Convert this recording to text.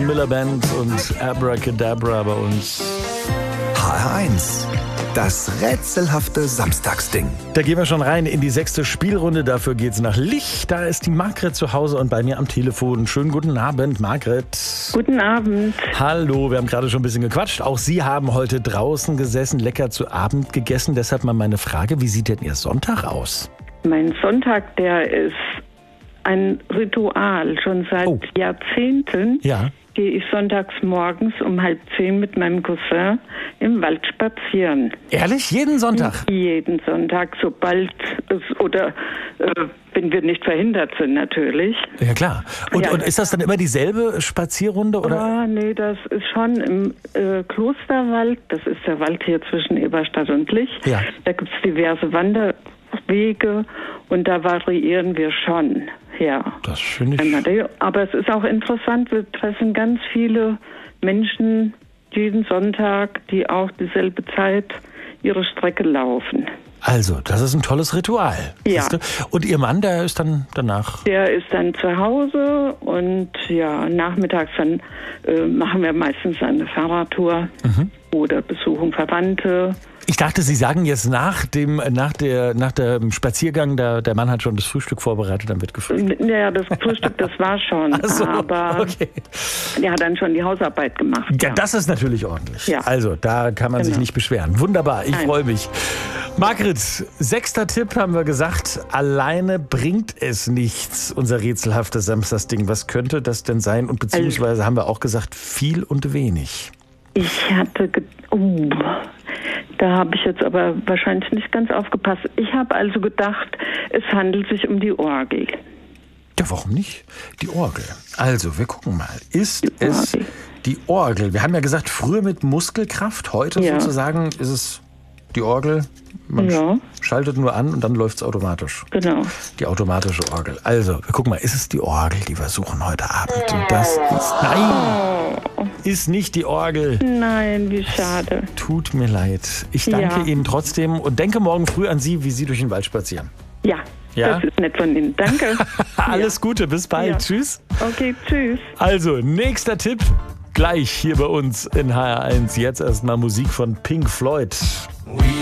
Miller Band und Abracadabra bei uns. HR1, das rätselhafte Samstagsding. Da gehen wir schon rein in die 6. Spielrunde. Dafür geht's nach Lich. Da ist die Margret zu Hause und bei mir am Telefon. Schönen guten Abend, Margret. Guten Abend. Hallo, wir haben gerade schon ein bisschen gequatscht. Auch Sie haben heute draußen gesessen, lecker zu Abend gegessen. Deshalb mal meine Frage, wie sieht denn Ihr Sonntag aus? Mein Sonntag, der ist ein Ritual. Schon seit Jahrzehnten Ja. gehe ich sonntags morgens um 9:30 mit meinem Cousin im Wald spazieren. Ehrlich? Jeden Sonntag? Jeden Sonntag, sobald es wenn wir nicht verhindert sind natürlich. Ja, klar. Und, Ja, und ist das dann immer dieselbe Spazierrunde? Oder? Nee, das ist schon im Klosterwald. Das ist der Wald hier zwischen Eberstadt und Lich. Ja. Da gibt es diverse Wanderwege und da variieren wir schon. Ja. Das finde ich. Aber es ist auch interessant, wir treffen ganz viele Menschen jeden Sonntag, die auch dieselbe Zeit ihre Strecke laufen. Also, das ist ein tolles Ritual. Ja. Siehste? Und Ihr Mann, der ist dann danach? Der ist dann zu Hause und ja, nachmittags dann machen wir meistens eine Fahrradtour oder besuchen Verwandte. Ich dachte, Sie sagen jetzt nach dem Spaziergang, der Mann hat schon das Frühstück vorbereitet, dann wird gefrühstückt. Ja, das Frühstück, das war schon, Ach so, aber okay. der hat dann schon die Hausarbeit gemacht. Ja, das ist natürlich ordentlich. Ja. Also, da kann man sich nicht beschweren. Wunderbar, ich freue mich. Margret, 6. Tipp haben wir gesagt, alleine bringt es nichts, unser rätselhaftes Samstagsding. Was könnte das denn sein? Und beziehungsweise haben wir auch gesagt, viel und wenig. Ich hatte, da habe ich jetzt aber wahrscheinlich nicht ganz aufgepasst. Ich habe also gedacht, es handelt sich um die Orgel. Ja, warum nicht? Die Orgel. Also, wir gucken mal. Ist es die Orgel? Wir haben ja gesagt, früher mit Muskelkraft, heute sozusagen ist es die Orgel. Man schaltet nur an und dann läuft es automatisch. Genau. Die automatische Orgel. Also, wir gucken mal, ist es die Orgel, die wir suchen heute Abend? Und das ist nicht die Orgel. Nein, wie schade. Tut mir leid. Ich danke Ihnen trotzdem und denke morgen früh an Sie, wie Sie durch den Wald spazieren. Ja, Ja? das ist nett von Ihnen. Danke. Alles Gute, bis bald. Ja. Tschüss. Okay, tschüss. Also, nächster Tipp. Gleich hier bei uns in HR1. Jetzt erstmal Musik von Pink Floyd.